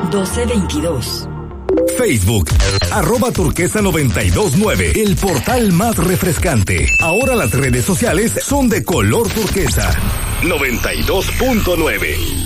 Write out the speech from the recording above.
1222. Facebook, @turquesa929, el portal más refrescante. Ahora las redes sociales son de color turquesa. 92.9.